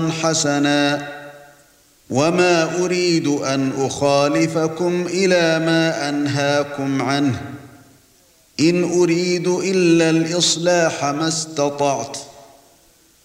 حسنا وما أريد أن أخالفكم إلى ما أنهاكم عنه إن أريد إلا الإصلاح ما استطعت